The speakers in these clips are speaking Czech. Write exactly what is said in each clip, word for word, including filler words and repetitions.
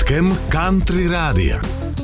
Pátkem Country Rádia.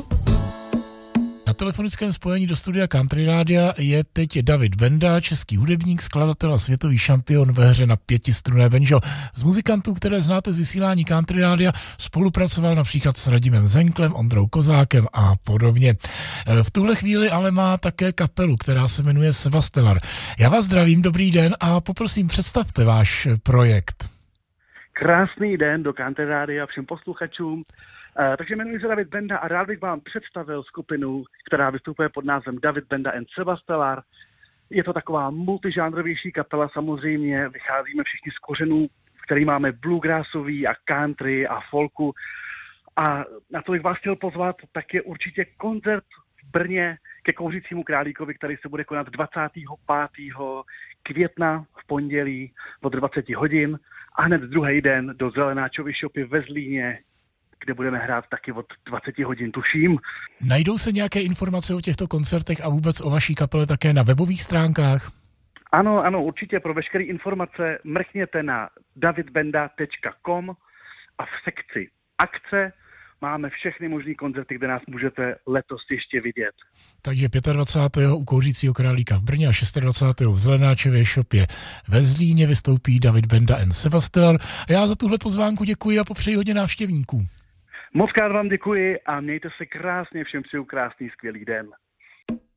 Na telefonickém spojení do studia Country Rádia je teď David Benda, český hudebník, skladatel a světový šampion ve hře na pětistrunné banjo. Z muzikantů, které znáte z vysílání Country Rádia, spolupracoval například s Radimem Zenklem, Ondrou Kozákem a podobně. V tuhle chvíli ale má také kapelu, která se jmenuje Sevastellar. Já vás zdravím, dobrý den a poprosím, představte váš projekt. Krásný den do Country Rádia všem posluchačům. Uh, takže jmenuji se David Benda a rád bych vám představil skupinu, která vystupuje pod názvem David Benda and Sevastellar. Je to taková multižánrovější kapela, samozřejmě vycházíme všichni z kořenů, který máme bluegrassový a country a folku. A na to bych vás chtěl pozvat, tak je určitě koncert v Brně ke Kouřícímu králíkovi, který se bude konat dvacátého pátého května v pondělí od dvacet hodin a hned druhý den do Zelenáčovy shopy ve Zlíně, kde budeme hrát taky od dvacet hodin, tuším. Najdou se nějaké informace o těchto koncertech a vůbec o vaší kapele také na webových stránkách? Ano, ano, určitě pro veškeré informace mrkněte na davidbenda tečka com a v sekci akce máme všechny možný koncerty, kde nás můžete letos ještě vidět. Takže dvacátého pátého u Kouřícího králíka v Brně a dvacátého šestého v Zelenáčevě shopě ve Zlíně vystoupí David Benda and Sevastellar. A já za tuhle pozvánku děkuji a popřeji hodně návštěvníků. Moc krát vám děkuji a mějte se krásně, všem přeju krásný, skvělý den.